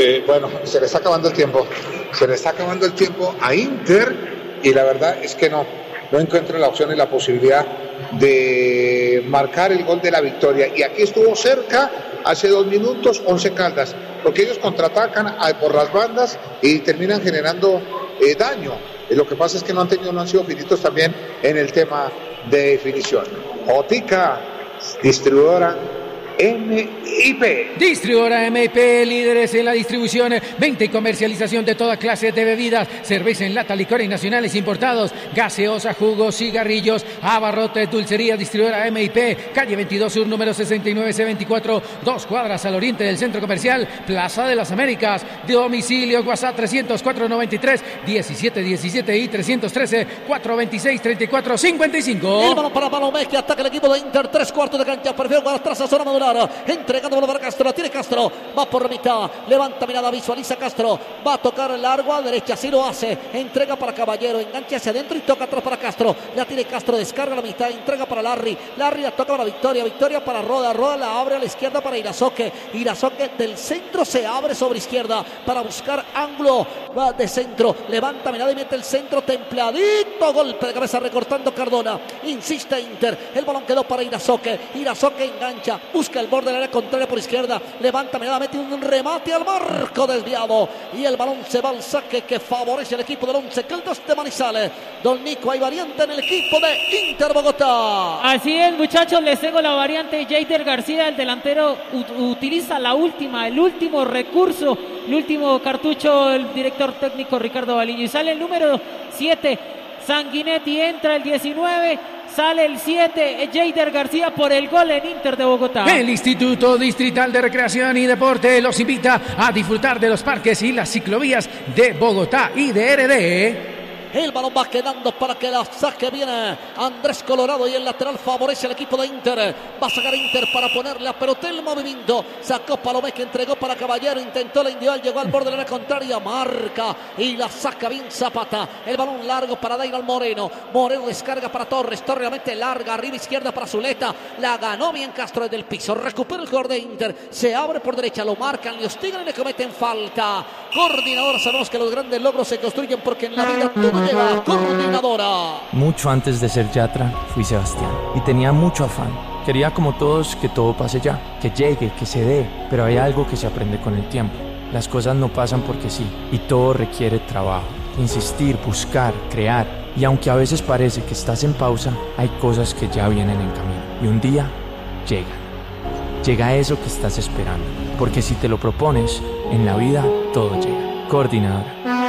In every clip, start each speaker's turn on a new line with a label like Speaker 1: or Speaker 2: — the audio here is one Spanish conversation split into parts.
Speaker 1: Bueno, se le está acabando el tiempo. Se le está acabando el tiempo a Inter y la verdad es que no encuentro la opción y la posibilidad de marcar el gol de la victoria. Y aquí estuvo cerca hace 2 minutos 11 Caldas, porque ellos contraatacan por las bandas y terminan generando daño. Lo que pasa es que no han sido finitos también en el tema de definición. Jotica, distribuidora MIP.
Speaker 2: Distribuidora MIP, líderes en la distribución, venta y comercialización de toda clase de bebidas, cerveza en lata, licores nacionales importados, gaseosa, jugos, cigarrillos, abarrotes, dulcería. Distribuidora MIP, calle 22 Sur, número 69C24, 2 cuadras al oriente del Centro Comercial Plaza de las Américas. Domicilio, WhatsApp 300-493-1717 y 313-426-3455.
Speaker 3: El balón para Palomé, que ataca el equipo de Inter, 3/4 de cancha, perfil para atrás a zona modular. Entregando para Castro, la tiene Castro, va por mitad, levanta mirada, visualiza Castro, va a tocar el largo a derecha, así lo hace, entrega para Caballero, engancha hacia adentro y toca atrás para Castro, la tiene Castro, descarga la mitad, entrega para Larry la toca para Victoria para Roda la abre a la izquierda para Irazoque del centro se abre sobre izquierda para buscar ángulo, va de centro, levanta mirada y mete el centro templadito, golpe de cabeza recortando Cardona, insiste Inter, el balón quedó para Irazoque engancha, busca el borde del área contraria por izquierda, levanta mirada, mete un remate al marco desviado y el balón se va al saque que favorece al equipo del Once Caldas de Manizales. Don Nico, hay variante en el equipo de Inter Bogotá.
Speaker 4: Así es, muchachos, les tengo la variante. Jader García, el delantero, utiliza el último recurso, el último cartucho, el director técnico Ricardo Baliño, y sale el número 7, Sanguinetti, entra el 19, sale el 7, Jader García, por el gol en Inter de Bogotá.
Speaker 2: El Instituto Distrital de Recreación y Deporte los invita a disfrutar de los parques y las ciclovías de Bogotá y de RD.
Speaker 3: El balón va quedando para que la saque bien Andrés Colorado y el lateral favorece al equipo de Inter. Va a sacar Inter para ponerle a Perotel movimiento. Sacó Palomé, que entregó para Caballero. Intentó la individual, llegó al borde de la contraria. Marca y la saca bien Zapata. El balón largo para Dairal Moreno. Moreno descarga para Torres. Torres la mete larga, arriba izquierda para Zuleta. La ganó bien Castro desde el piso. Recupera el jugador de Inter. Se abre por derecha, lo marcan, le hostigan y le cometen falta. Coordinador, sabemos que los grandes logros se construyen porque en la vida todo llega. Coordinadora.
Speaker 5: Mucho antes de ser Yatra, fui Sebastián y tenía mucho afán. Quería, como todos, que todo pase ya, que llegue, que se dé, pero hay algo que se aprende con el tiempo. Las cosas no pasan porque sí, y todo requiere trabajo, insistir, buscar, crear. Y aunque a veces parece que estás en pausa, hay cosas que ya vienen en camino. Y un día llegan. Llega eso que estás esperando, porque si te lo propones, en la vida todo llega. Coordinadora.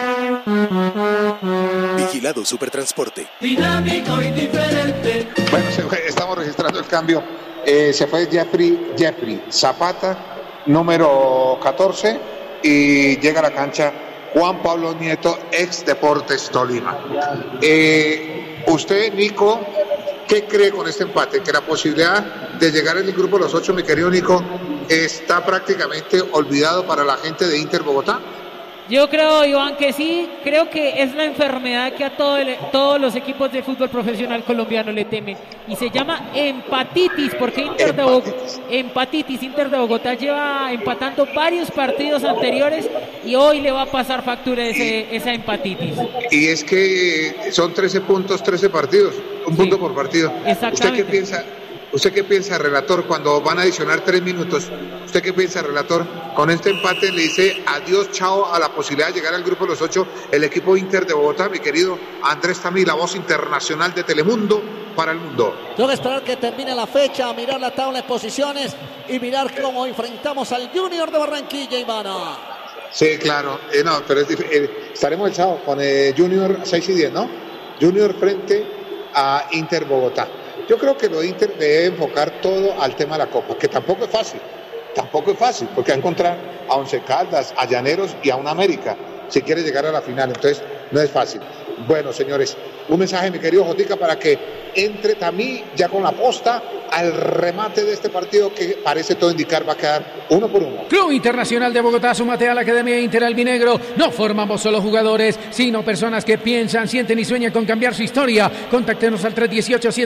Speaker 6: Vigilado Supertransporte.
Speaker 7: Dinámico y diferente.
Speaker 1: Bueno, estamos registrando el cambio. Se fue Jeffrey Zapata, número 14, y llega a la cancha Juan Pablo Nieto, ex Deportes Tolima. Usted, Nico, ¿qué cree con este empate? Que la posibilidad de llegar en el grupo de los 8, mi querido Nico, está prácticamente olvidado para la gente de Inter Bogotá.
Speaker 4: Yo creo, Iván, que sí. Creo que es la enfermedad que a todos los equipos de fútbol profesional colombiano le temen, y se llama empatitis, porque Inter de Bogotá lleva empatando varios partidos anteriores y hoy le va a pasar factura esa empatitis.
Speaker 1: Y es que son 13 puntos, 13 partidos, un punto por partido.
Speaker 4: Exactamente.
Speaker 1: ¿Usted qué piensa, relator, cuando van a adicionar 3 minutos? ¿Usted qué piensa, relator? Con este empate le dice adiós, chao, a la posibilidad de llegar al grupo de los 8, el equipo Inter de Bogotá, mi querido Andrés Tamí, la voz internacional de Telemundo para el mundo.
Speaker 3: Tengo que esperar que termine la fecha, mirar la tabla de posiciones y mirar cómo enfrentamos al Junior de Barranquilla, Ivana.
Speaker 1: Sí, claro, no, pero estaremos el sábado con Junior 6 y 10, ¿no? Junior frente a Inter Bogotá. Yo creo que lo de Inter debe enfocar todo al tema de la Copa, que tampoco es fácil, porque va a encontrar a Once Caldas, a Llaneros y a un América, si quiere llegar a la final, entonces no es fácil. Bueno, señores, un mensaje, mi querido Jotica, para que entre Tamí ya con la posta al remate de este partido que parece todo indicar va a quedar 1-1.
Speaker 2: Club Internacional de Bogotá, súmate a la Academia Inter Albinegro. No formamos solo jugadores, sino personas que piensan, sienten y sueñan con cambiar su historia. Contáctenos al 318